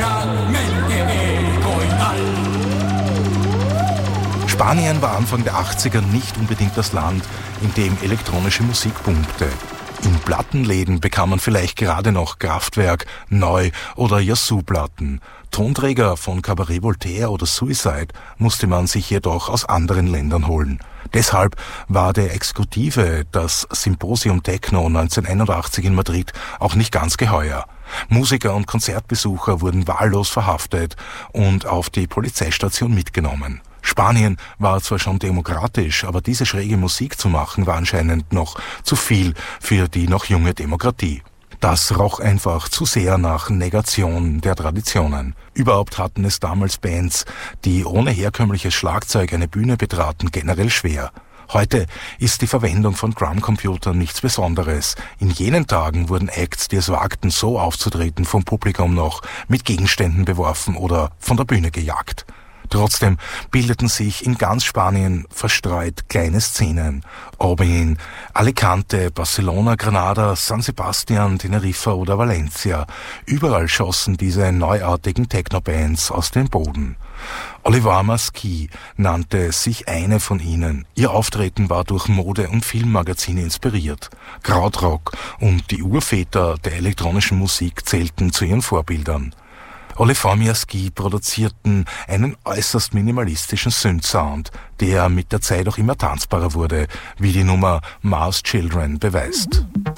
Spanien war Anfang der 80er nicht unbedingt das Land, in dem elektronische Musik boomte. In Plattenläden bekam man vielleicht gerade noch Kraftwerk, Neu- oder Yazoo-Platten. Tonträger von Cabaret Voltaire oder Suicide musste man sich jedoch aus anderen Ländern holen. Deshalb war der Exekutive, das Symposium Techno 1981 in Madrid, auch nicht ganz geheuer. Musiker und Konzertbesucher wurden wahllos verhaftet und auf die Polizeistation mitgenommen. Spanien war zwar schon demokratisch, aber diese schräge Musik zu machen war anscheinend noch zu viel für die noch junge Demokratie. Das roch einfach zu sehr nach Negation der Traditionen. Überhaupt hatten es damals Bands, die ohne herkömmliches Schlagzeug eine Bühne betraten, generell schwer. Heute ist die Verwendung von Drumcomputern nichts Besonderes. In jenen Tagen wurden Acts, die es wagten, so aufzutreten, vom Publikum noch mit Gegenständen beworfen oder von der Bühne gejagt. Trotzdem bildeten sich in ganz Spanien verstreut kleine Szenen. Ob in Alicante, Barcelona, Granada, San Sebastian, Teneriffa oder Valencia. Überall schossen diese neuartigen Techno-Bands aus dem Boden. Oliver Masquis nannte sich eine von ihnen. Ihr Auftreten war durch Mode- und Filmmagazine inspiriert. Krautrock und die Urväter der elektronischen Musik zählten zu ihren Vorbildern. Oliver Masquis produzierten einen äußerst minimalistischen Synth-Sound, der mit der Zeit auch immer tanzbarer wurde, wie die Nummer Mars Children beweist.